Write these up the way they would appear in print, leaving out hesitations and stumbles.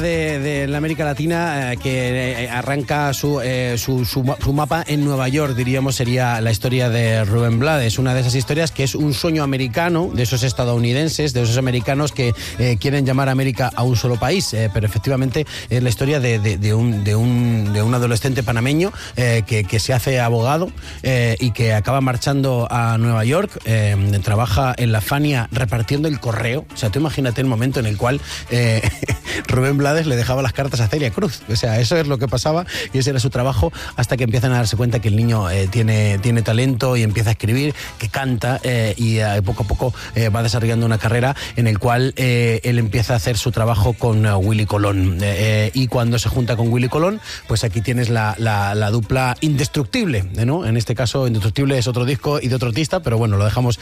de la América Latina que arranca su mapa en Nueva York, diríamos, sería la historia de Rubén Blades. Una de esas historias que es un sueño americano, de esos estadounidenses, de esos americanos que quieren llamar a América a un solo país, pero efectivamente es la historia de un adolescente panameño que se hace abogado y que acaba marchando a Nueva York, trabaja en la Fania repartiendo el correo. O sea, tú imagínate el momento en el cual Rubén Blades le dejaba las cartas a Celia Cruz. O sea, eso es lo que pasaba y ese era su trabajo, hasta que empiezan a darse cuenta que el niño tiene talento y empieza a escribir, que canta y poco a poco va desarrollando una carrera en el cual él empieza a hacer su trabajo con Willy Colón. Y cuando se junta con Willy Colón, pues aquí tienes la dupla indestructible, ¿no? En este caso, Indestructible es otro disco y de otro artista, pero bueno, lo dejamos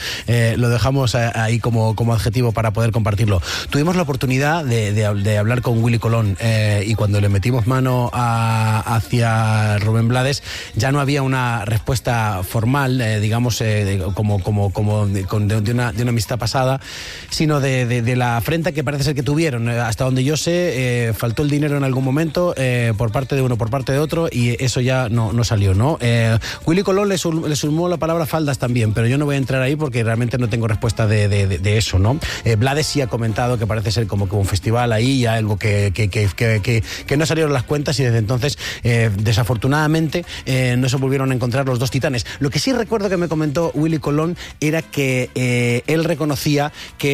ahí como adjetivo para poder compartirlo. Tuvimos la oportunidad de hablar con Willy Colón y cuando le metimos mano hacia Rubén Blades, ya no había una respuesta formal, digamos, como de una amistad pasada, sino de la afrenta que parece ser que tuvieron. Hasta donde yo sé, faltó el dinero en algún momento por parte de uno, por parte de otro, y eso ya no salió, ¿no? Willy Colón le sumó la palabra faldas también, pero yo no voy a entrar ahí porque realmente no tengo respuesta de eso, ¿no? Blades sí ha comentado que parece ser como que un festival ahí, ya algo que no salieron las cuentas, y desde entonces desafortunadamente no se volvieron a encontrar los dos titanes. Lo que sí recuerdo que me comentó Willy Colón era que él reconocía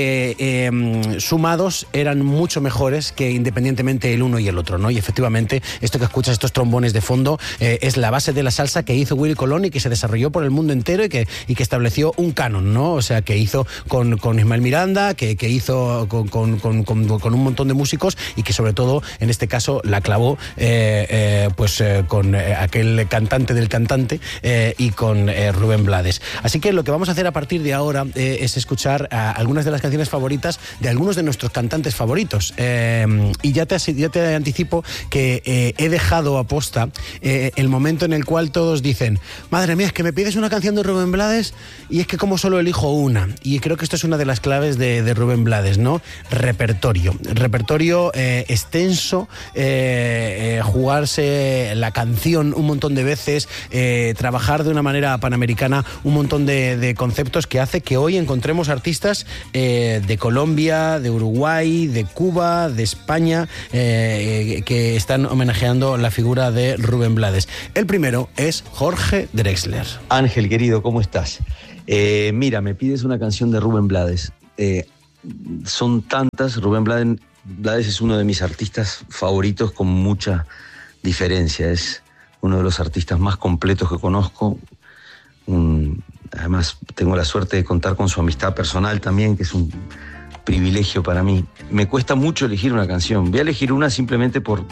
que sumados eran mucho mejores que independientemente el uno y el otro, ¿no? Y efectivamente esto que escuchas, estos trombones de fondo, es la base de la salsa que hizo Willy Colón y que se desarrolló por el mundo entero y que estableció un canon, ¿no? O sea, que hizo con Ismael Miranda, que hizo con un montón de músicos, y que sobre todo en este caso la clavó con aquel cantante del cantante y con Rubén Blades. Así que lo que vamos a hacer a partir de ahora es escuchar algunas de las canciones favoritas de algunos de nuestros cantantes favoritos, y ya te anticipo que he dejado a posta el momento en el cual todos dicen: madre mía, es que me pides una canción de Rubén Blades y es que como solo elijo una. Y creo que esto es una de las claves de Rubén Blades, ¿no? Repertorio extenso, jugarse la canción un montón de veces, trabajar de una manera panamericana un montón de conceptos que hace que hoy encontremos artistas de Colombia, de Uruguay, de Cuba, de España, que están homenajeando la figura de Rubén Blades. El primero es Jorge Drexler. Ángel, querido, ¿cómo estás? Mira, me pides una canción de Rubén Blades. Son tantas. Rubén Blades es uno de mis artistas favoritos con mucha diferencia. Es uno de los artistas más completos que conozco. Además, tengo la suerte de contar con su amistad personal también, que es un privilegio para mí. Me cuesta mucho elegir una canción. Voy a elegir una simplemente por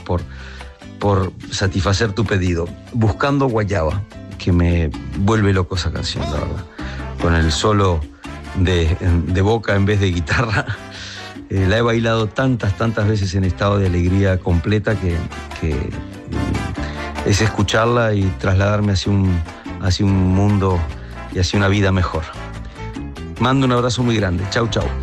satisfacer tu pedido. Buscando Guayaba, que me vuelve loco esa canción, la verdad. Con el solo de boca en vez de guitarra. La he bailado tantas veces en estado de alegría completa que es escucharla y trasladarme hacia un mundo y hacia una vida mejor. Mando un abrazo muy grande. Chau, chau.